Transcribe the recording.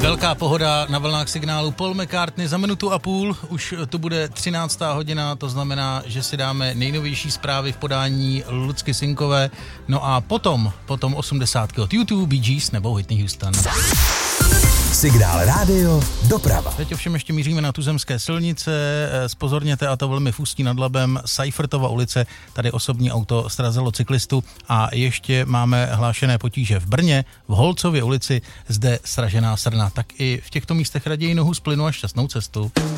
Velká pohoda na vlnách signálu Paul McCartney za minutu a půl, už tu bude 13. hodina, to znamená, že si dáme nejnovější zprávy v podání Lucky Sinkové, no a potom 80 od YouTube, Bee Gees nebo Whitney Houston. Signál rádio doprava. Teď ovšem ještě míříme na tuzemské silnice, zpozorněte, a to velmi v Ústí nad Labem, Seifertova ulice, tady osobní auto srazilo cyklistu a ještě máme hlášené potíže v Brně, v Holcově ulici, zde sražená srna, tak i v těchto místech raději nohu z plynu a šťastnou cestu.